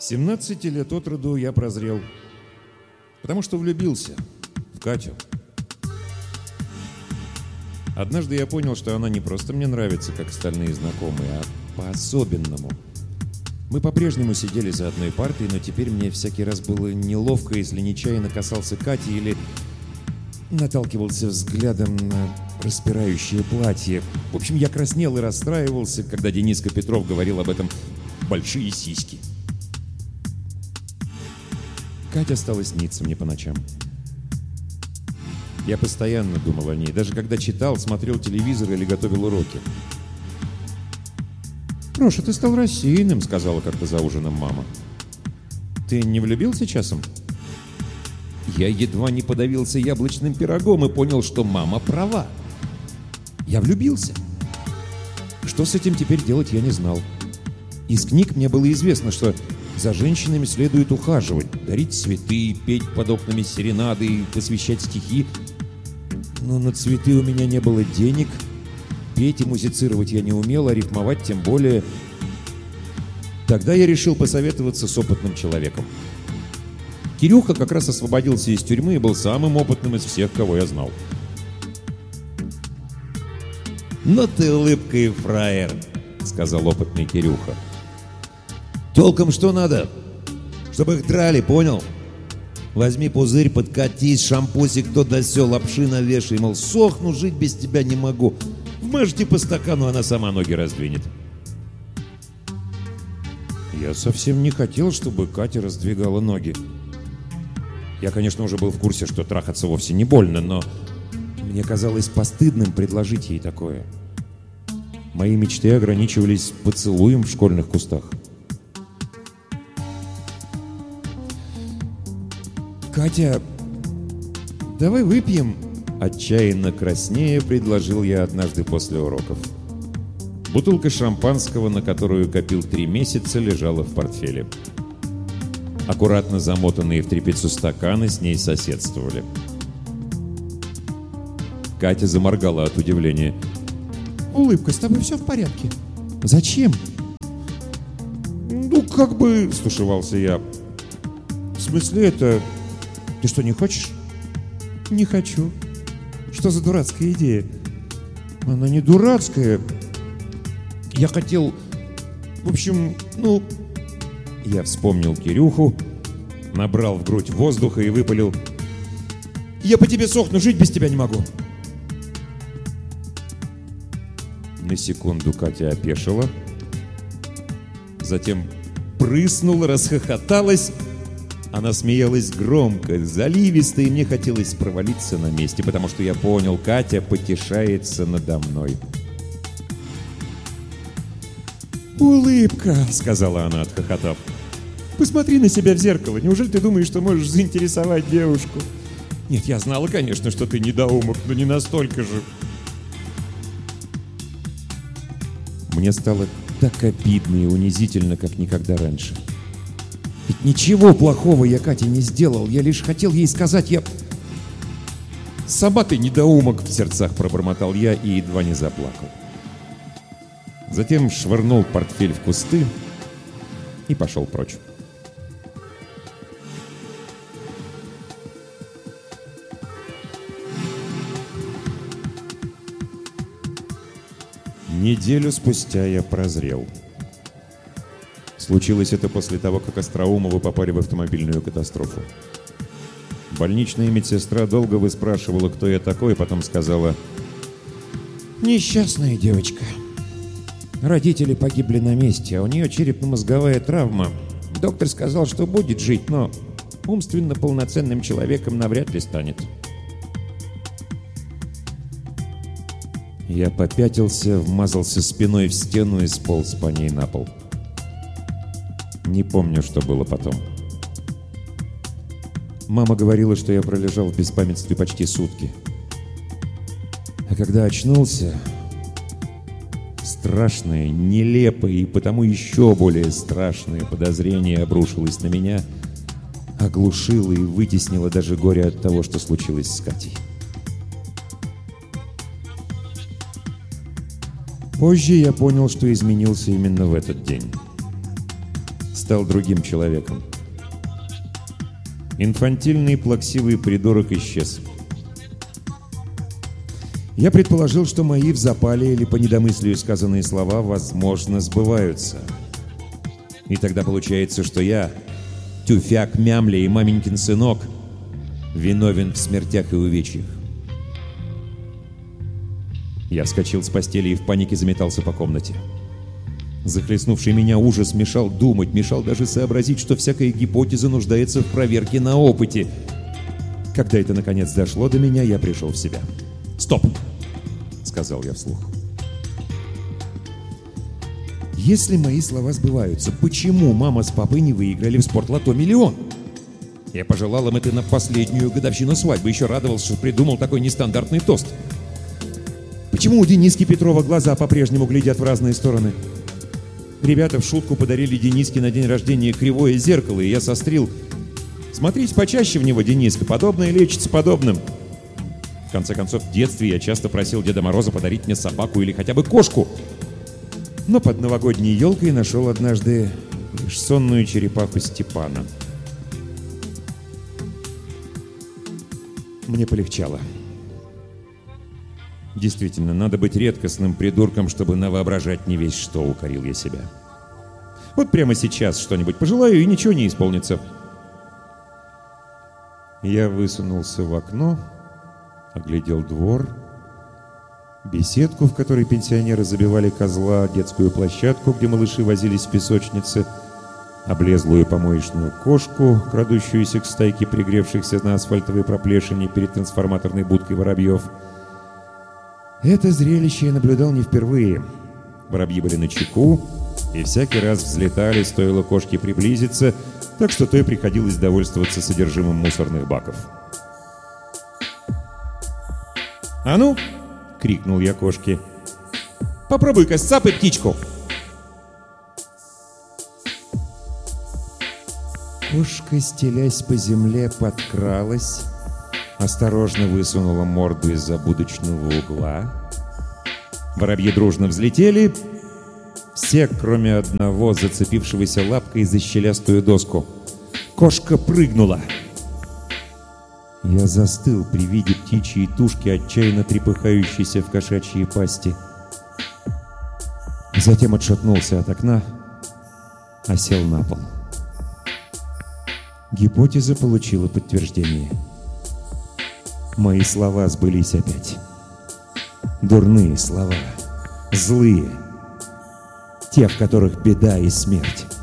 17 лет от роду я прозрел, потому что влюбился в Катю. Однажды я понял, что она не просто мне нравится, как остальные знакомые, а по-особенному. Мы по-прежнему сидели за одной партой, но теперь мне всякий раз было неловко, если нечаянно касался Кати или наталкивался взглядом на распирающее платье. В общем, я краснел и расстраивался, когда Дениска Петров говорил об этом «большие сиськи». Катя стала сниться мне по ночам. Я постоянно думал о ней, даже когда читал, смотрел телевизор или готовил уроки. «Проша, ты стал рассеянным», — сказала как-то за ужином мама. «Ты не влюбился часом?» Я едва не подавился яблочным пирогом и понял, что мама права. Я влюбился. Что с этим теперь делать, я не знал. Из книг мне было известно, что за женщинами следует ухаживать, дарить цветы, петь под окнами серенады и посвящать стихи. Но на цветы у меня не было денег, петь и музицировать я не умел, а рифмовать тем более. Тогда я решил посоветоваться с опытным человеком. Кирюха как раз освободился из тюрьмы и был самым опытным из всех, кого я знал. «Ну ты улыбка и фраер», — сказал опытный Кирюха. «Толком что надо? Чтобы их драли, понял? Возьми пузырь, подкатись, шампусик то да сё, лапши навешай, мол, сохну, жить без тебя не могу. Вмажьте по стакану, она сама ноги раздвинет». Я совсем не хотел, чтобы Катя раздвигала ноги. Я, конечно, уже был в курсе, что трахаться вовсе не больно, но мне казалось постыдным предложить ей такое. Мои мечты ограничивались поцелуем в школьных кустах. «Катя, давай выпьем?» Отчаянно краснея предложил я однажды после уроков. Бутылка шампанского, на которую копил 3 месяца, лежала в портфеле. Аккуратно замотанные в тряпицу стаканы с ней соседствовали. Катя заморгала от удивления. «Улыбка, с тобой все в порядке? Зачем?» «Ну, как бы...» — стушевался я. «В смысле это... Ты что, не хочешь?» «Не хочу. Что за дурацкая идея?» «Она не дурацкая. Я хотел... В общем, ну...» Я вспомнил Кирюху, набрал в грудь воздуха и выпалил: «Я по тебе сохну, жить без тебя не могу!» На секунду Катя опешила, затем прыснула, расхохоталась. Она смеялась громко, заливисто, и мне хотелось провалиться на месте, потому что я понял, Катя потешается надо мной. «Улыбка», — сказала она, отхохотав. «Посмотри на себя в зеркало. Неужели ты думаешь, что можешь заинтересовать девушку?» «Нет, я знала, конечно, что ты недоумок, но не настолько же». Мне стало так обидно и унизительно, как никогда раньше. Ведь ничего плохого я Кате не сделал. Я лишь хотел ей сказать, «Сама ты недоумок», — в сердцах пробормотал я и едва не заплакал. Затем швырнул портфель в кусты и пошел прочь. Неделю спустя я прозрел. Случилось это после того, как Остроумовы попали в автомобильную катастрофу. Больничная медсестра долго выспрашивала, кто я такой, потом сказала: «Несчастная девочка. Родители погибли на месте, а у нее черепно-мозговая травма. Доктор сказал, что будет жить, но умственно полноценным человеком навряд ли станет». Я попятился, вмазался спиной в стену и сполз по ней на пол. Не помню, что было потом. Мама говорила, что я пролежал в беспамятстве почти сутки. А когда очнулся, страшное, нелепое и потому еще более страшное подозрение обрушилось на меня, оглушило и вытеснило даже горе от того, что случилось с Катей. Позже я понял, что изменился именно в этот день. стал другим человеком. Инфантильный плаксивый придурок исчез. Я предположил, что мои в запале или по недомыслию сказанные слова, возможно, сбываются. И тогда получается, что я, тюфяк Мямля и маменькин сынок, виновен в смертях и увечьях. Я вскочил с постели и в панике заметался по комнате. Захлестнувший меня ужас мешал думать, мешал даже сообразить, что всякая гипотеза нуждается в проверке на опыте. Когда это наконец дошло до меня, я пришел в себя. «Стоп!» — сказал я вслух. Если мои слова сбываются, почему мама с папой не выиграли в спортлото миллион? Я пожелал им это на последнюю годовщину свадьбы, еще радовался, что придумал такой нестандартный тост. Почему у Дениски Петрова глаза по-прежнему глядят в разные стороны? Ребята в шутку подарили Дениске на день рождения кривое зеркало, и я сострил: смотрите почаще в него, Дениска, подобное лечится подобным. В конце концов, в детстве я часто просил Деда Мороза подарить мне собаку или хотя бы кошку. Но под новогодней елкой нашел однажды лишь сонную черепаху Степана. Мне полегчало. Действительно, надо быть редкостным придурком, чтобы навоображать не весь что, укорил я себя. Вот прямо сейчас что-нибудь пожелаю, и ничего не исполнится. Я высунулся в окно, оглядел двор, беседку, в которой пенсионеры забивали козла, детскую площадку, где малыши возились в песочнице, облезлую помоечную кошку, крадущуюся к стайке пригревшихся на асфальтовой проплешине перед трансформаторной будкой воробьев. Это зрелище я наблюдал не впервые. Воробьи были начеку и всякий раз взлетали, стоило кошке приблизиться, так что той приходилось довольствоваться содержимым мусорных баков. «А ну!» — крикнул я кошке. «Попробуй-ка сцапай птичку!» Кошка, стелясь по земле, подкралась, осторожно высунула морду из-за будочного угла. Воробьи дружно взлетели, все, кроме одного, зацепившегося лапкой за щелястую доску. Кошка прыгнула. Я застыл при виде птичьей тушки, отчаянно трепыхающейся в кошачьей пасти. Затем отшатнулся от окна, а сел на пол. Гипотеза получила подтверждение. Мои слова сбылись опять. Дурные слова, злые, те, в которых беда и смерть.